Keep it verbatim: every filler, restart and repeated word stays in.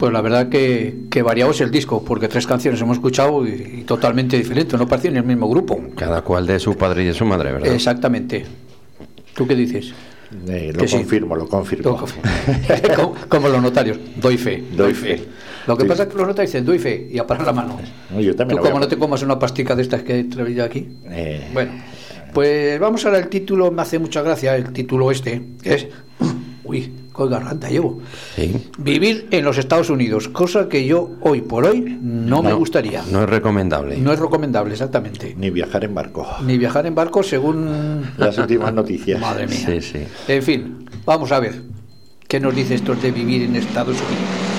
pues la verdad que, que variado es el disco, porque tres canciones hemos escuchado y, y totalmente diferentes, no parecen el mismo grupo. Cada cual de su padre y de su madre, ¿verdad? Exactamente. ¿Tú qué dices? Eh, lo confirmo, sí. lo confirmo. Lo confirmo. como, como los notarios, doy fe. Doy, doy fe. fe. Lo que sí. pasa es que los notarios dicen, doy fe, y apagan la mano. No, yo también Tú como no te comas una pastica de estas que he traído aquí. Eh. Bueno, pues vamos ahora al título, me hace mucha gracia el título este, que es... Uy, con garganta llevo. Sí. Vivir en los Estados Unidos, cosa que yo hoy por hoy no, no me gustaría. No es recomendable. No es recomendable, exactamente. Ni viajar en barco. Ni viajar en barco según... las últimas noticias. Madre mía. Sí, sí. En fin, vamos a ver qué nos dice esto de vivir en Estados Unidos.